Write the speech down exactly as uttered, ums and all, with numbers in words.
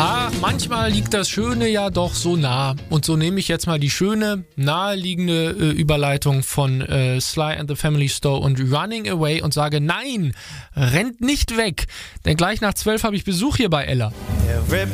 Ah, manchmal liegt das Schöne ja doch so nah. Und so nehme ich jetzt mal die schöne, naheliegende äh, Überleitung von äh, Sly and the Family Store und Running Away und sage, nein, rennt nicht weg. Denn gleich nach zwölf habe ich Besuch hier bei Ella.